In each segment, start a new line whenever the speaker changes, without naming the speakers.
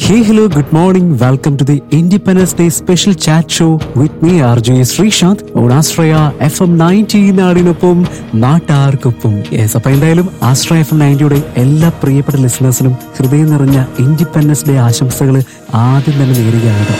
Hey, hello, good morning. Welcome to the Independence Day special chat show with me, RJ Srishant, on Astraya FM 90 നാടിനൊപ്പം നാട്ടാർക്കൊപ്പം. Yes, അപ്പൊ എന്തായാലും ആസ്ട്രയ FM 90യുടെ എല്ലാ പ്രിയപ്പെട്ട ലിസണേഴ്സിനും ഹൃദയം നിറഞ്ഞ ഇൻഡിപെൻഡൻസ് ഡേ ആശംസകൾ ആദ്യം തന്നെ നേരുകയാണ്.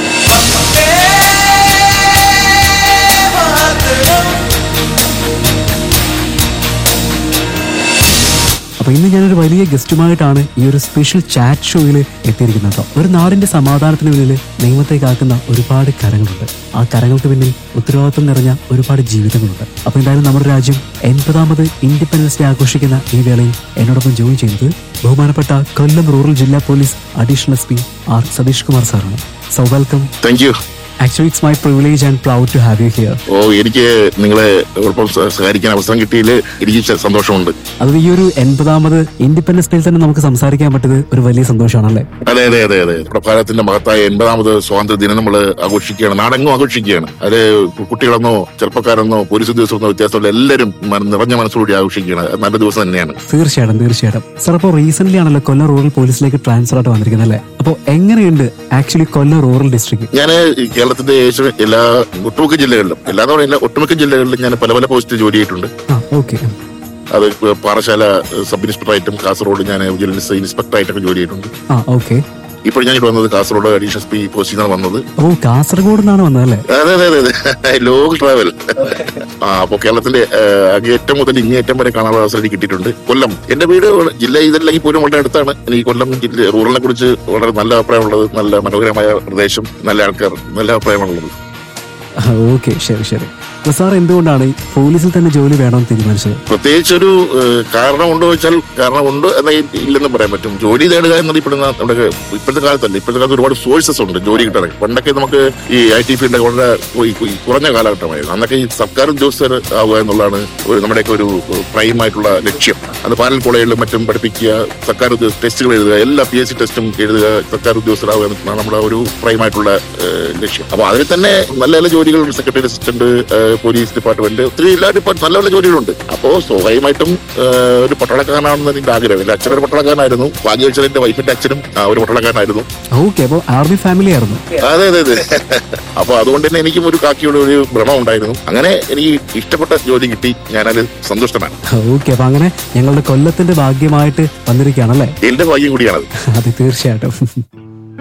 അപ്പൊ ഇന്ന് ഞാനൊരു വലിയ ഗസ്റ്റുമായിട്ടാണ് ഈ ഒരു സ്പെഷ്യൽ ചാറ്റ് ഷോയിൽ എത്തിയിരിക്കുന്നത്. ഒരു നാടിന്റെ സമാധാനത്തിന് പിന്നിൽ നിയമത്തെ കാക്കുന്ന ഒരുപാട് കരങ്ങളുണ്ട്. ആ കരങ്ങൾക്ക് പിന്നിൽ ഉത്തരവാദിത്വം നിറഞ്ഞ ഒരുപാട് ജീവിതങ്ങളുണ്ട്. അപ്പൊ എന്തായാലും നമ്മുടെ രാജ്യം 80ാമത് ഇൻഡിപെൻഡൻസ് ഡേ ആഘോഷിക്കുന്ന ഈ വേളയിൽ എന്നോടൊപ്പം ജോയിൻ ചെയ്യുന്നത് ബഹുമാനപ്പെട്ട കൊല്ലം റൂറൽ ജില്ലാ police additional SP R Satheesh Kumar സാറാണ്. So welcome.
Thank you.
Actually, it's my privilege and proud to have you here.
എനിക്ക് നിങ്ങളെ സഹകരിക്കാൻ അവസരം കിട്ടിയതിൽ എനിക്ക് സന്തോഷമുണ്ട്.
അത് ഈ ഒരു 80ാമത് ഇൻഡിപെൻഡൻസ് ഡേയിൽ തന്നെ നമുക്ക് സംസാരിക്കാൻ പറ്റുന്നത് ഒരു വലിയ സന്തോഷമാണല്ലേ?
അതെ അതെ അതെ അതെ നമ്മുടെ ഭാരതത്തിന്റെ മഹത്തായ 80ാമത് സ്വാതന്ത്ര്യ ദിനം നമ്മൾ ആഘോഷിക്കുകയാണ്. നാടെങ്ങും ആഘോഷിക്കുകയാണ്. അത് കുട്ടികളെന്നോ ചെറുപ്പക്കാരെന്നോ പോലീസ് ഉദ്യോഗസ്ഥരെന്നോ വ്യത്യാസമുള്ള എല്ലാവരും നിറഞ്ഞ മനസ്സോടുകൂടി ആഘോഷിക്കുകയാണ്. നല്ല ദിവസം തന്നെയാണ്.
തീർച്ചയായിട്ടും സാർ, അപ്പോൾ റീസെന്റ് ആണല്ലോ കൊല്ലം റൂറൽ പോലീസിലേക്ക് ട്രാൻസ്ഫർ ആയിട്ട് വന്നിരിക്കുന്നത് അല്ലേ? അപ്പോൾ എങ്ങനെയുണ്ട് ആക്ച്വലി കൊല്ലം റൂറൽ ഡിസ്ട്രിക്ട്?
ഞാൻ കേരളത്തിന്റെ എല്ലാ ഒട്ടുമിക്ക ജില്ലകളിലും, എല്ലാന്ന് പറയുന്നില്ല, ഒട്ടുമിക്ക ജില്ലകളിലും ഞാൻ പല പല പോസ്റ്റിൽ ജോലി ചെയ്തിട്ടുണ്ട്. അത് പാറശാല സബ് ഇൻസ്പെക്ടറായിട്ടും കാസർഗോഡ് ഞാൻ വിജിലൻസ് ഇൻസ്പെക്ടറായിട്ടൊക്കെ ജോലി ചെയ്തിട്ടുണ്ട്. ഇപ്പോൾ ഞാൻ വന്നത് കാസർഗോഡ് അഡീഷണൽ SP പോസ്റ്റിൽ നിന്നാണ് വന്നത്.
കാസർഗോഡ് നിന്നാണ് വന്നതല്ലേ?
അതെ അതെ അതെ അതെ, ലോങ് ട്രാവൽ. അപ്പൊ കേരളത്തിന്റെ അങ്ങേറ്റം മുതൽ ഇങ്ങേറ്റം വരെ കാണാനുള്ള അവസരം കിട്ടിയിട്ടുണ്ട്. കൊല്ലം എന്റെ വീട് ജില്ല ഇതല്ലെങ്കിൽ പോലും വളരെ അടുത്താണ്. എനിക്ക് കൊല്ലം ജില്ല റൂറലിനെ കുറിച്ച് വളരെ നല്ല അഭിപ്രായമുള്ളത്. നല്ല മനോഹരമായ പ്രദേശം, നല്ല ആൾക്കാർ, നല്ല അഭിപ്രായമാണുള്ളത്.
ഓക്കെ, ശരി. സാർ എന്തുകൊണ്ടാണ് പോലീസിൽ തന്നെ ജോലി വേണമെന്ന് തീരുമാനിച്ചത്?
പ്രത്യേകിച്ചൊരു കാരണമുണ്ടോ ചോദിച്ചാൽ കാരണമുണ്ട് എന്നാ ഇല്ലെന്ന് പറയാൻ പറ്റും. ജോലി നേടുക എന്നറിയപ്പെടുന്ന നമ്മുടെ ഇപ്പോഴത്തെ കാലത്ത് ഒരുപാട് സോഴ്സസ് ഉണ്ട് ജോലി കിട്ടാൻ. പണ്ടൊക്കെ നമുക്ക് ഈ IT ഫീൽഡൊക്കെ വളരെ കുറഞ്ഞ കാലഘട്ടമായിരുന്നു. അന്നൊക്കെ ഈ സർക്കാർ ഉദ്യോഗസ്ഥർ ആവുക എന്നുള്ളതാണ് നമ്മുടെയൊക്കെ ഒരു പ്രൈം ആയിട്ടുള്ള ലക്ഷ്യം. അത് പാനൽ കോളേജിലും മറ്റും പഠിപ്പിക്കുക, സർക്കാർ ടെസ്റ്റുകൾ എഴുതുക, എല്ലാ PSC ടെസ്റ്റും എഴുതുക, സർക്കാർ ഉദ്യോഗസ്ഥരാവുക എന്നതാണ് നമ്മുടെ ഒരു പ്രൈം ആയിട്ടുള്ള ലക്ഷ്യം. അപ്പൊ അതിൽ തന്നെ നല്ല നല്ല ജോലികൾ, സെക്രട്ടറി അസിസ്റ്റന്റ്, പോലീസ് ഡിപ്പാർട്ട്മെന്റ്, ഒത്തിരി എല്ലാ ഡിപ്പാർട്ട്മെന്റ് നല്ല നല്ല ജോലികളുണ്ട്. അപ്പോ സ്വാഭാവികമായിട്ടും ഒരു പട്ടാളക്കാരനാണെന്ന് എനിക്ക് ആഗ്രഹം. എന്റെ അച്ഛനൊരു പട്ടാളക്കാരനായിരുന്നു. ഭാഗ്യവശാൽ എന്റെ വൈഫിന്റെ അച്ഛനും ഒരു പട്ടാളക്കാരനായിരുന്നു.
ആർമി ഫാമിലി ആയിരുന്നു.
അതെ അതെ അതെ. അപ്പൊ അതുകൊണ്ട് തന്നെ എനിക്കും ഒരു കാക്കിയുടെ ഒരു ഭ്രമം ഉണ്ടായിരുന്നു. അങ്ങനെ എനിക്ക് ഇഷ്ടപ്പെട്ട ജോലി കിട്ടി. ഞാനത് സന്തുഷ്ടനാണ്.
ഓക്കെ, അപ്പൊ അങ്ങനെ ഞങ്ങളുടെ കൊല്ലത്തിന്റെ ഭാഗ്യമായിട്ട് വന്നിരിക്കുകയാണല്ലേ?
എന്റെ ഭാഗ്യം കൂടിയാണത്.
അതെ, തീർച്ചയായിട്ടും.